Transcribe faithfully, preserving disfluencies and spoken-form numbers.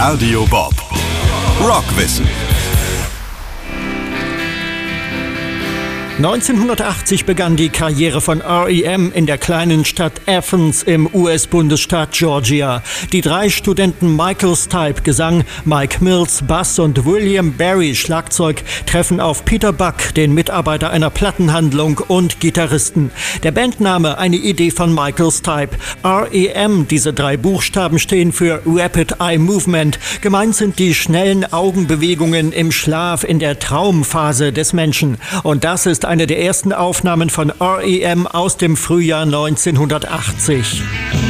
Radio Bob. Rockwissen. neunzehnhundertachtzig begann die Karriere von R E M in der kleinen Stadt Athens im U S-Bundesstaat Georgia. Die drei Studenten Michael Stipe Gesang, Mike Mills Bass und William Berry Schlagzeug treffen auf Peter Buck, den Mitarbeiter einer Plattenhandlung und Gitarristen. Der Bandname eine Idee von Michael Stipe. R E M, diese drei Buchstaben stehen für Rapid Eye Movement. Gemeint sind die schnellen Augenbewegungen im Schlaf, in der Traumphase des Menschen. Und das ist eine der ersten Aufnahmen von R E M aus dem Frühjahr neunzehnhundertachtzig.